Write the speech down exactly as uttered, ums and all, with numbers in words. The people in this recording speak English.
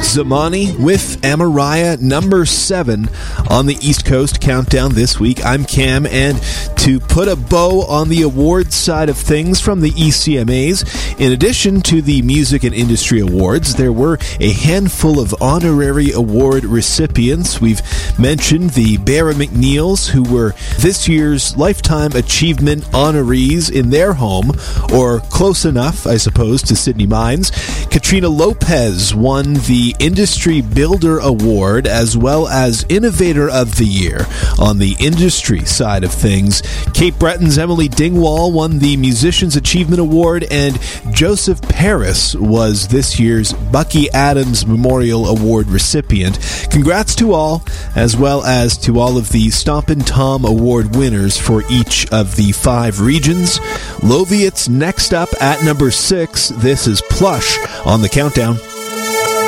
Zamani with Amariah, number seven on the East Coast Countdown this week. I'm Cam, and to put a bow on the awards side of things from the E C M As, in addition to the Music and Industry Awards, there were a handful of honorary award recipients. We've mentioned the Bara McNeils, who were this year's Lifetime Achievement honorees in their home, or close enough, I suppose, to Sydney Mines. Katrina Lopez won the Industry Builder Award as well as Innovator of the Year on the industry side of things. Cape Breton's Emily Dingwall won the Musicians Achievement Award, and Joseph Paris was this year's Bucky Adams Memorial Award recipient. Congrats to all, as well as to all of the Stompin' Tom Award winners for each of the five regions. Loviet's next up at number six. This is Plush on the Countdown.